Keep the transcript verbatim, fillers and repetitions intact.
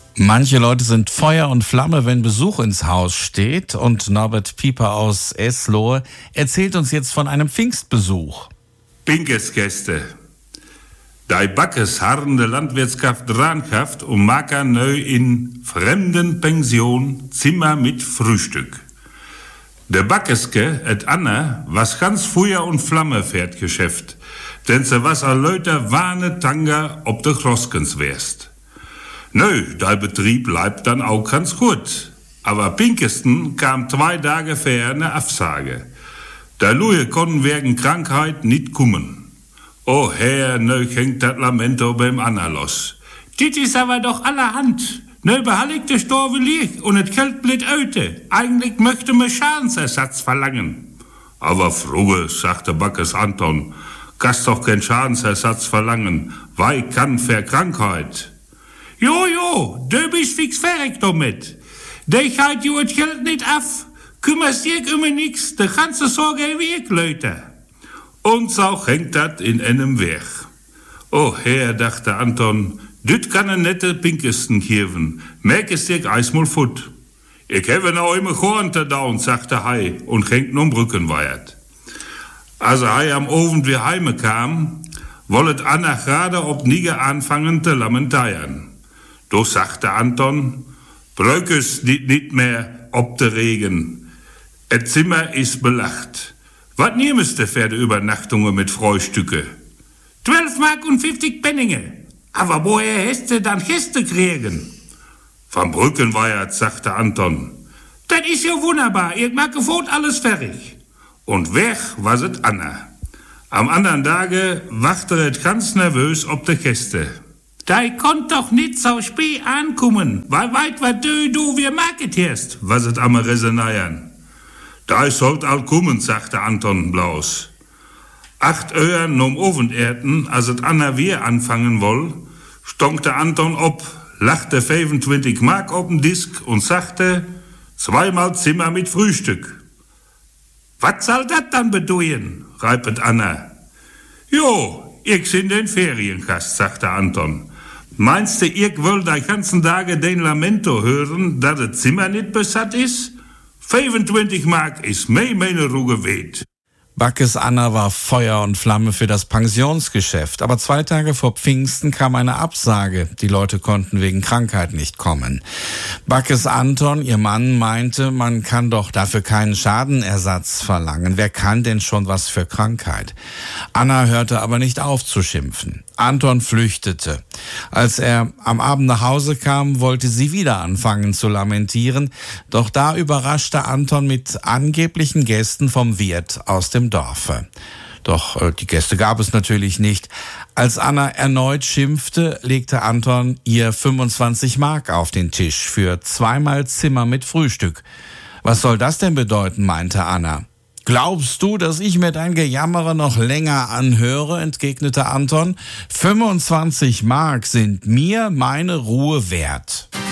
Manche Leute sind Feuer und Flamme, wenn Besuch ins Haus steht. Und Norbert Pieper aus Eslohe erzählt uns jetzt von einem Pfingstbesuch. Pinkesgäste. Die Backes harrende Landwirtschaft Drahnkraft und Maka neu in fremden Pension Zimmer mit Frühstück. Der Backeske, et Anna, was ganz Feuer und Flamme fährt Geschäft, denn se was a Leuter warne Tanger ob de Groskens wärst. Nö, der Betrieb bleibt dann auch ganz gut. Aber Pinkesten kam zwei Tage vorher eine Absage. Der Luje konnten wegen Krankheit nicht kommen. Oh Herr, nö hängt dat Lamento beim Anna los. Dit is aber doch allerhand. Nö behallig de Storve lieg und et Geld blit öte. Eigentlich möchte me Schadensersatz verlangen. Aber Fruge, sagte Backes Anton, kannst doch kein Schadensersatz verlangen. Wei kann für Krankheit. Jo, jo, du bist fix fertig damit. Dich halt ju et Geld nicht af. Kümmerst dich um nix, de ganze Sorge wie ich, Leute. Und so hängt dat in einem Weg. Oh Herr, dachte Anton, dit kann ein nette Pinkesten geben. Merk es dir eismal fut. Ich habe noch immer Kornte down, sagte Hei und hängt nun Brückenweiert. Als Hei am Abend wie heime kam, wollet Anna gerade ob Niger anfangen zu lamentieren. Doch sagte Anton, bröckes nicht, nicht mehr ob der Regen. Et Zimmer ist belacht. Was nimmst du für die Übernachtungen mit Frühstücke? Zwölf Mark und fünfzig Penninge. Aber woher hast du dann Gäste kriegen? Vom Brückenweiert, sagte Anton. Das ist ja wunderbar, ich mag sofort alles fertig. Und weg war es Anna. Am anderen Tage wachte es ganz nervös ob die Gäste. Da konnt doch nicht so spät ankommen, weil weit wat du, du wir market hast, was es am Reseneiern. Da sollt all kommen, sagte Anton Blaus. Acht Öhren um Ofenerden, als es Anna wir anfangen woll, stonkte Anton ob, lachte fünfundzwanzig Mark auf den Disk und sagte, zweimal Zimmer mit Frühstück. Was soll das dann bedeuten, reipet Anna. Jo, ich sind den Feriengast, sagte Anton. Meinst du, ich will die ganzen Tage den Lamento hören, dass das Zimmer nicht besatt ist? fünfundzwanzig Mark ist mehr meine Ruhe wert. Backes Anna war Feuer und Flamme für das Pensionsgeschäft. Aber zwei Tage vor Pfingsten kam eine Absage. Die Leute konnten wegen Krankheit nicht kommen. Backes Anton, ihr Mann, meinte, man kann doch dafür keinen Schadenersatz verlangen. Wer kann denn schon was für Krankheit? Anna hörte aber nicht auf zu schimpfen. Anton flüchtete. Als er am Abend nach Hause kam, wollte sie wieder anfangen zu lamentieren. Doch da überraschte Anton mit angeblichen Gästen vom Wirt aus dem Dorfe. Doch äh, die Gäste gab es natürlich nicht. Als Anna erneut schimpfte, legte Anton ihr fünfundzwanzig Mark auf den Tisch für zweimal Zimmer mit Frühstück. Was soll das denn bedeuten, meinte Anna. Glaubst du, dass ich mir dein Gejammere noch länger anhöre, entgegnete Anton. fünfundzwanzig Mark sind mir meine Ruhe wert.